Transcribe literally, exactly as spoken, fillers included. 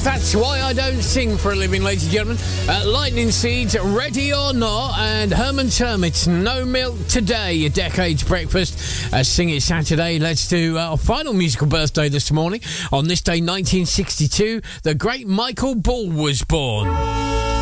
That's Why I Don't Sing for a Living, ladies and gentlemen. Uh, Lightning Seeds, Ready or Not, and Herman's Hermits, No Milk Today, your Decade's Breakfast. Uh, Sing It Saturday. Let's do uh, our final musical birthday this morning. On this day, nineteen sixty-two, the great Michael Ball was born.